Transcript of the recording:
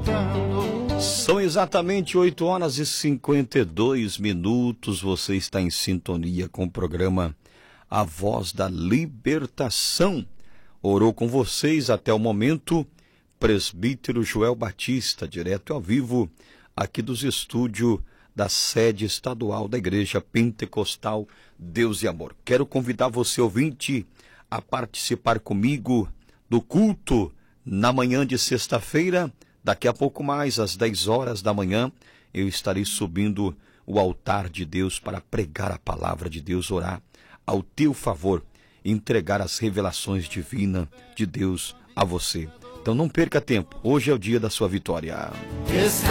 São exatamente 8h52. Você está em sintonia com o programa A Voz da Libertação. Orou com vocês até o momento presbítero Joel Batista, direto ao vivo, aqui dos estúdios da sede estadual da Igreja Pentecostal Deus e Amor. Quero convidar você, ouvinte, a participar comigo do culto na manhã de sexta-feira. Daqui a pouco mais, às 10 horas da manhã, eu estarei subindo o altar de Deus para pregar a palavra de Deus, orar ao teu favor, entregar as revelações divinas de Deus a você. Então não perca tempo, hoje é o dia da sua vitória.